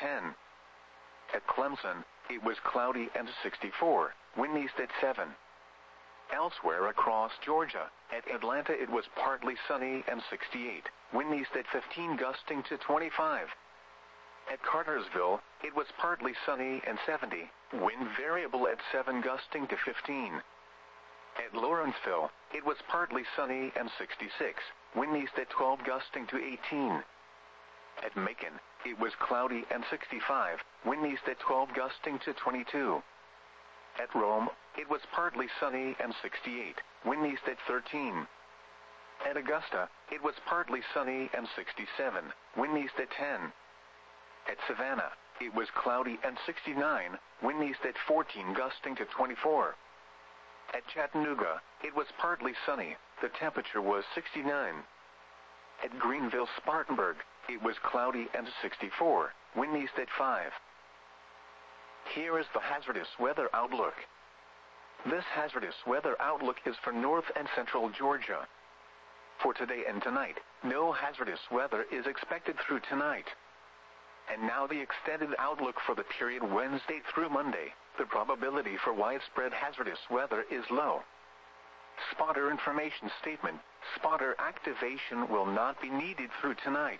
10. At Clemson, it was cloudy and 64, wind east at 7. Elsewhere across Georgia, at Atlanta it was partly sunny and 68, wind east at 15 gusting to 25. At Cartersville, it was partly sunny and 70, wind variable at 7 gusting to 15. At Lawrenceville, it was partly sunny and 66, wind east at 12 gusting to 18. At Macon, it was cloudy and 65, wind east at 12 gusting to 22. At Rome, it was partly sunny and 68, wind east at 13. At Augusta, it was partly sunny and 67, wind east at 10. At Savannah, it was cloudy and 69, wind east at 14 gusting to 24. At Chattanooga, it was partly sunny, the temperature was 69. At Greenville-Spartanburg, it was cloudy and 64, wind east at 5. Here is the hazardous weather outlook. This hazardous weather outlook is for north and central Georgia. For today and tonight, no hazardous weather is expected through tonight. And now the extended outlook for the period Wednesday through Monday. The probability for widespread hazardous weather is low. Spotter information statement. Spotter activation will not be needed through tonight.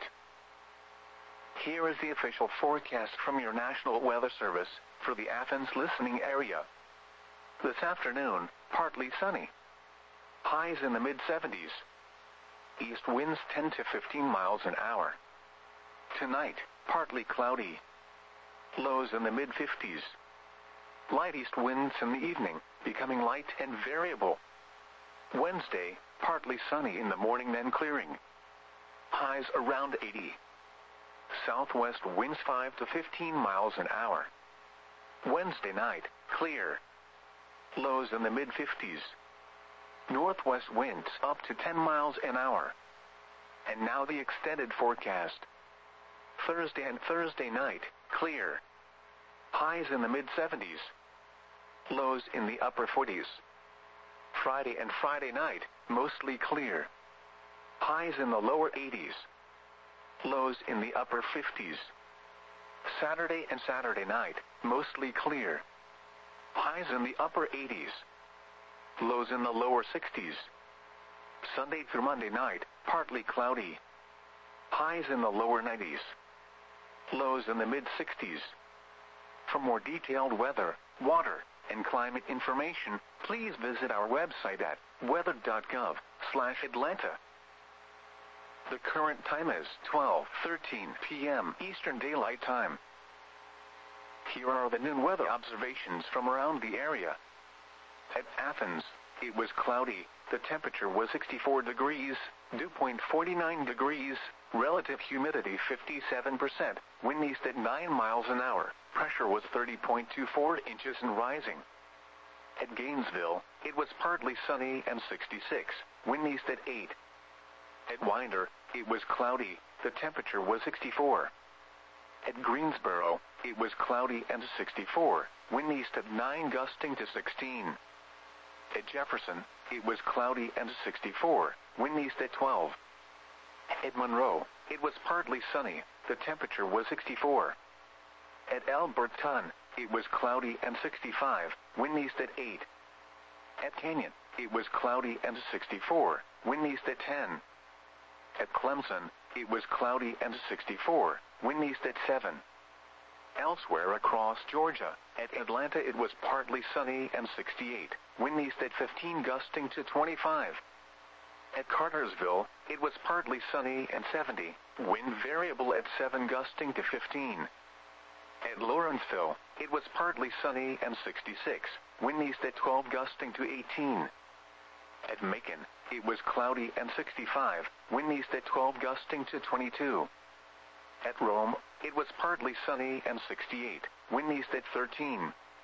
Here is the official forecast from your National Weather Service for the Athens listening area. This afternoon, partly sunny. Highs in the mid-70s. East winds 10 to 15 miles an hour. Tonight, partly cloudy. Lows in the mid-50s. Light east winds in the evening, becoming light and variable. Wednesday, partly sunny in the morning then clearing. Highs around 80. Southwest winds 5 to 15 miles an hour. Wednesday night, clear. Lows in the mid-50s. Northwest winds up to 10 miles an hour. And now the extended forecast. Thursday and Thursday night, clear. Highs in the mid-70s. Lows in the upper 40s. Friday and Friday night, mostly clear. Highs in the lower 80s. Lows in the upper 50s. Saturday and Saturday night, mostly clear. Highs in the upper 80s. Lows in the lower 60s. Sunday through Monday night, partly cloudy. Highs in the lower 90s. Lows in the mid-60s. For more detailed weather, water, and climate information, please visit our website at weather.gov/Atlanta. The current time is 12:13 p.m. Eastern Daylight Time. Here are the noon weather observations from around the area. At Athens, it was cloudy. The temperature was 64 degrees, dew point 49 degrees, relative humidity 57%, wind east at 9 miles an hour, pressure was 30.24 inches and rising. At Gainesville, it was partly sunny and 66, wind east at 8. At Winder, it was cloudy, the temperature was 64. At Greensboro, it was cloudy and 64, wind east at 9 gusting to 16. At Jefferson, it was cloudy and 64, wind east at 12. At Monroe, it was partly sunny, the temperature was 64. At Alberton, it was cloudy and 65, wind east at 8. At Canyon, it was cloudy and 64, wind east at 10. At Clemson, it was cloudy and 64, wind east at 7. Elsewhere across Georgia, at Atlanta it was partly sunny and 68, wind east at 15 gusting to 25. At Cartersville, it was partly sunny and 70, wind variable at 7 gusting to 15. At Lawrenceville, it was partly sunny and 66, wind east at 12 gusting to 18. At Macon, it was cloudy and 65, wind east at 12 gusting to 22. At Rome, it was partly sunny and 68, wind east at 13.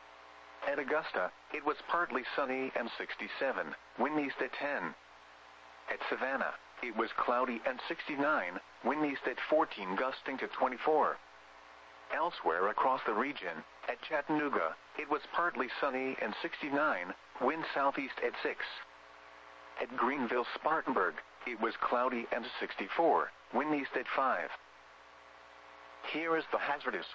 At Augusta, it was partly sunny and 67, wind east at 10. At Savannah, it was cloudy and 69, wind east at 14 gusting to 24. Elsewhere across the region, at Chattanooga, it was partly sunny and 69, wind southeast at 6. At Greenville-Spartanburg, it was cloudy and 64, wind east at 5. Here is the hazardous